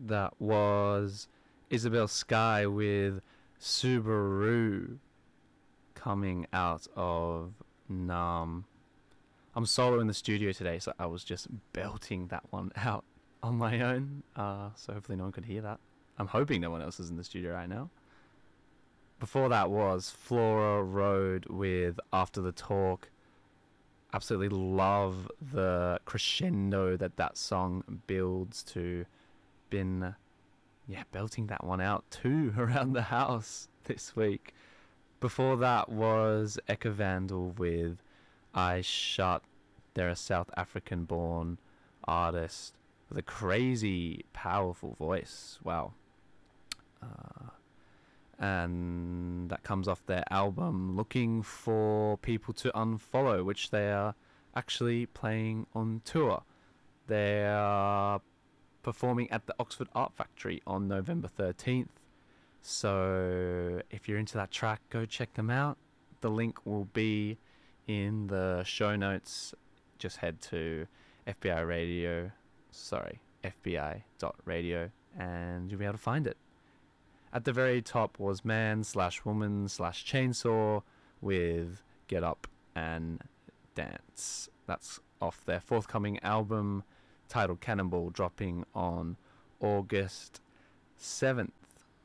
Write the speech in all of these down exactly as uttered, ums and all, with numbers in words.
That was Isabel Sky with Subaru coming out of Nam. I'm solo in the studio today, so I was just belting that one out on my own. Uh, so hopefully no one could hear that. I'm hoping no one else is in the studio right now. Before that was Flora Road with After the Talk. Absolutely love the crescendo that that song builds to. Been, yeah, belting that one out too around the house this week. Before that was Eka Vandal with I Shut. They're a South African born artist with a crazy powerful voice. Wow. Uh, and that comes off their album Looking for People to Unfollow, which they are actually playing on tour. They are performing at the Oxford Art Factory on November thirteenth. So if you're into that track, go check them out. The link will be in the show notes. Just head to F B I Radio, sorry, F B I dot radio, and you'll be able to find it. At the very top was Man slash Woman slash Chainsaw with Get Up and Dance. That's off their forthcoming album titled Cannonball, dropping on August seventh.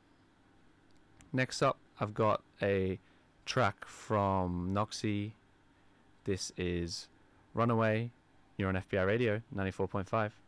Next up, I've got a track from Noxy. This is Runaway. You're on F B I Radio ninety-four point five.